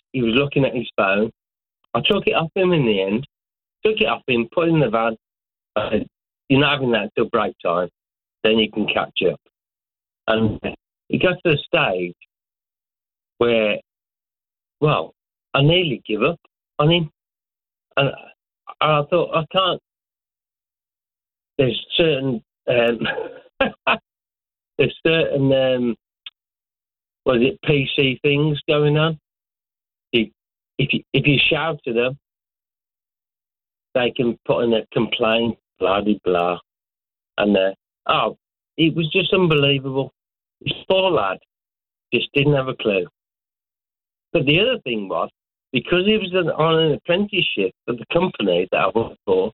he was looking at his phone. I took it off him in the end. Took it off him, put it in the van. I said, you're not having that until break time. Then you can catch up. And it got to the stage where, well, I nearly give up on him. And I thought, I can't. There's certain, PC things going on. If you shout to them, they can put in a complaint, blah, blah, blah. And, it was just unbelievable. This poor lad just didn't have a clue. But the other thing was, because he was on an apprenticeship at the company that I worked for,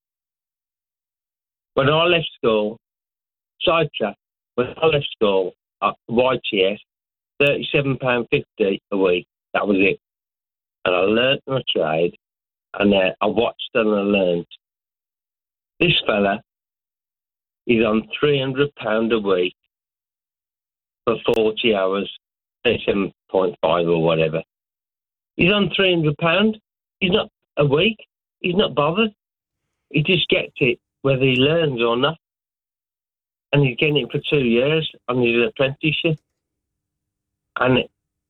when I left school, sidetrack, when I left school at YTS, £37.50 a week, that was it. And I learnt my trade, and I watched and I learnt. This fella is on £300 a week for 40 hours, 37.5 or whatever. He's on £300. He's not a week. He's not bothered. He just gets it whether he learns or not. And he's getting it for 2 years on his apprenticeship. And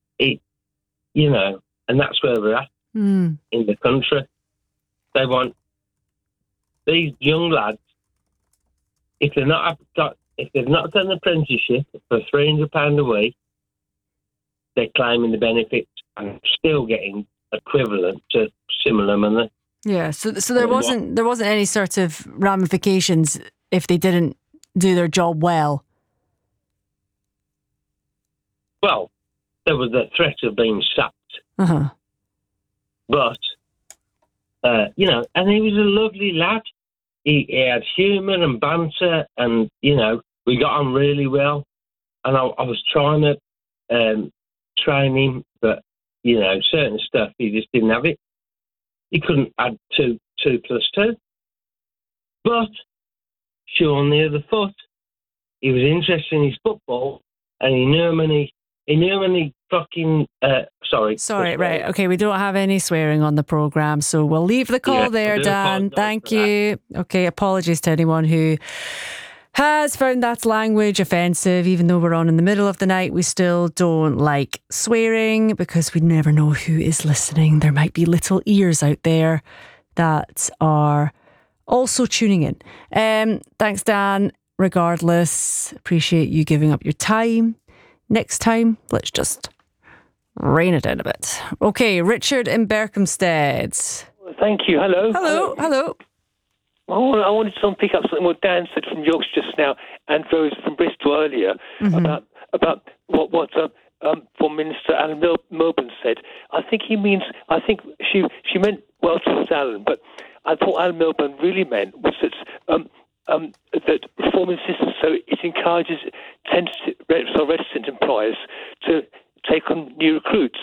and that's where we're at in the country. They want these young lads, if they've not got an apprenticeship for £300 a week, they're claiming the benefits and still getting equivalent to similar money. Yeah, so there wasn't any sort of ramifications if they didn't do their job well. Well, there was the threat of being sacked. Uh-huh. But and he was a lovely lad. He had humour and banter, and we got on really well. And I was trying to train him, but certain stuff he just didn't have it. He couldn't add 2 plus 2. But sure, on the other foot, he was interested in his football, and he knew how many fucking Sorry, right. Okay, we don't have any swearing on the programme, so we'll leave the call there, Dan. Thank you. Okay, apologies to anyone who has found that language offensive. Even though we're on in the middle of the night, we still don't like swearing because we never know who is listening. There might be little ears out there that are also tuning in. Thanks, Dan. Regardless, appreciate you giving up your time. Next time, let's just rein it in a bit. Okay, Richard in Berkhamsted. Thank you. Hello. Hello. I wanted to pick up something what Dan said from Yorkshire just now and Rose from Bristol earlier about what Foreign Minister Alan Milburn said. I think she meant well towards Alan, but I thought Alan Milburn really meant was that reforming systems so it encourages reticent employers to take on new recruits.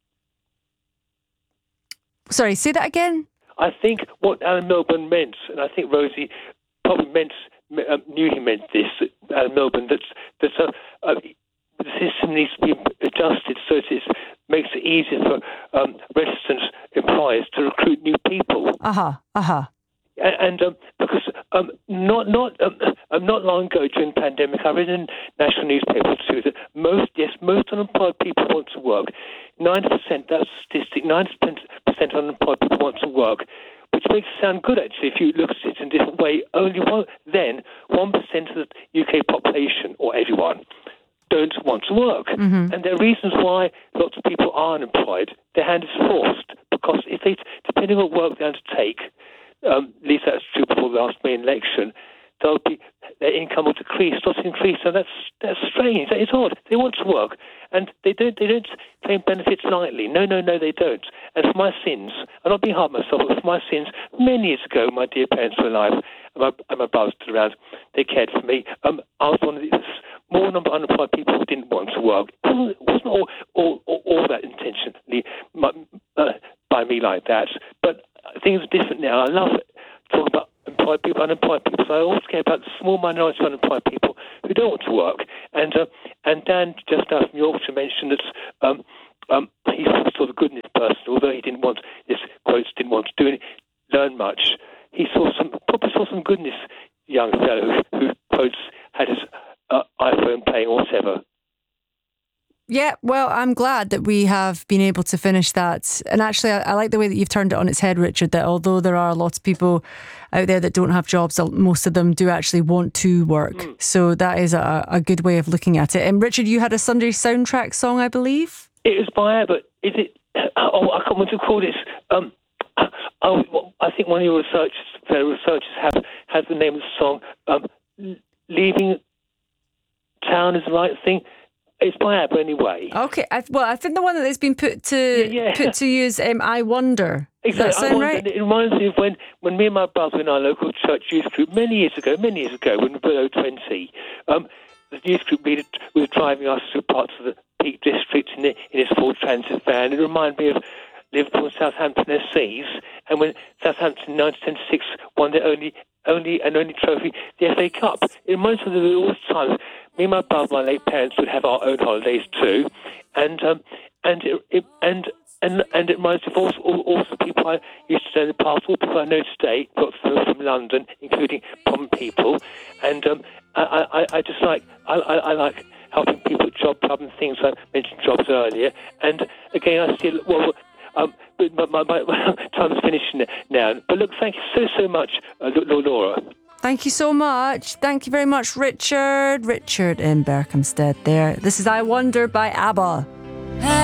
Sorry, say that again? I think what Alan Milburn meant, and I think Rosie probably knew he meant this, Alan Milburn, that the system needs to be adjusted so that it makes it easier for reticent employers to recruit new people. And because not long ago during the pandemic, I read in national newspapers too that most unemployed people want to work. 90%, that's a statistic. 90% unemployed people want to work, which makes it sound good actually. If you look at it in a different way, only 1% of the UK population, or everyone, don't want to work. Mm-hmm. And there are reasons why lots of people are unemployed. Their hand is forced because depending on what work they undertake. At least that's true before the last main election, their income will decrease, not increase. So that's strange. It's odd. They want to work, and they don't claim benefits lightly. No, they don't. And for my sins, I'm not being hard on myself, but for my sins, many years ago, my dear parents were alive, and my brothers stood around. They cared for me. I was one of the small number of unemployed people who didn't want to work. It wasn't all that intentionally by me like that, but things are different now. I love talking about employed people, unemployed people. So I also care about the small minority of unemployed people who don't want to work. And Dan just now from Yorkshire mentioned that he saw the a goodness person, although he didn't want to learn much. He probably saw some goodness, young fellow who quotes had his iPhone playing or whatever. Yeah, well, I'm glad that we have been able to finish that. And actually, I like the way that you've turned it on its head, Richard, that although there are lots of people out there that don't have jobs, most of them do actually want to work. So that is a good way of looking at it. And Richard, you had a Sunday soundtrack song, I believe? It was by ABBA. Is it? I can't remember what to call this. I think one of your fellow researchers has the name of the song. Leaving Town is the right thing. It's by ABBA anyway. Okay, I think the one that has been put to use, I Wonder. Exactly. Does that sound right? It reminds me of when me and my brother in our local church youth group many years ago, when we were below 20, the youth group leader was driving us through parts of the Peak District in his Ford Transit van. It reminded me of Liverpool and Southampton SCs, and when Southampton in 1976 won their only trophy, the FA Cup. It reminds me of all the time. Me and my brother, my late parents, would have our own holidays too, and it reminds me of all the people I used to know in the past, all people I know today, lots of them from London, including prominent people, and I just like I like helping people at Job Club and things. I mentioned jobs earlier, and again I still my time's finishing now. But look, thank you so much, Laura. Thank you so much. Thank you very much, Richard. Richard in Berkhamsted there. This is I Wonder by ABBA.